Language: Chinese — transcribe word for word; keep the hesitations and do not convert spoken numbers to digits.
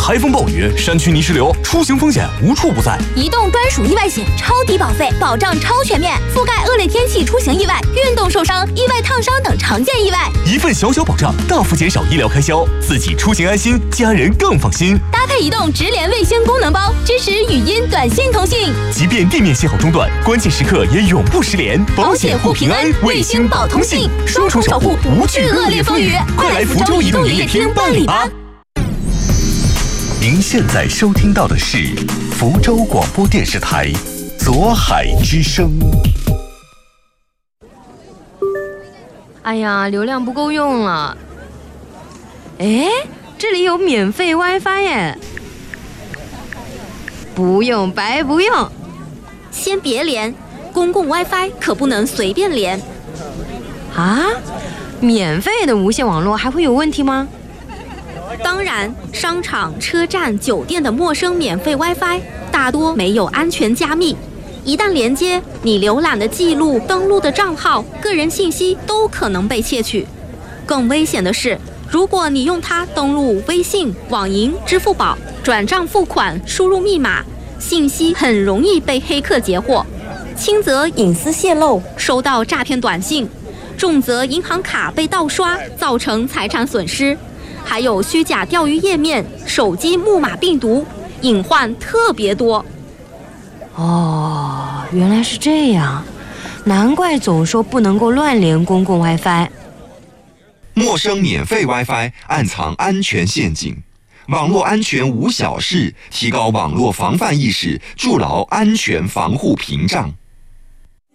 台风暴雨、山区泥石流，出行风险无处不在。 移动专属意外险，超低保费，保障超全面，覆盖恶劣天气出行意外、运动受伤、意外烫伤等常见意外。 一份小小保障，大幅减少医疗开销，自己出行安心，家人更放心。 搭配移动直连卫星功能包，支持语音、短信通信， 即便地面信号中断，关键时刻也永不失联。 保险护平安，卫星保通信，双重守护，不惧恶劣风雨。快来福州移动营业厅办理吧！ 您现在收听到的是福州广播电视台左海之声。 哎呀，流量不够用了。哎，这里有免费 WiFi 耶！不用白不用。 先别连，公共 WiFi 可不能随便连。 啊？免费的无线网络还会有问题吗？ 当然，商场、车站、酒店的陌生免费 WiFi 大多没有安全加密，一旦连接，你浏览的记录、登录的账号、个人信息都可能被窃取。更危险的是，如果你用它登录微信、网银、支付宝、转账付款、输入密码，信息很容易被黑客截获，轻则隐私泄露，收到诈骗短信，重则银行卡被盗刷，造成财产损失。还有虚假钓鱼页面、手机木马病毒，隐患特别多。 哦，原来是这样，难怪总说不能够乱连公共 WiFi。 陌生免费 WiFi 暗藏安全陷阱，网络安全无小事，提高网络防范意识，筑牢安全防护屏障。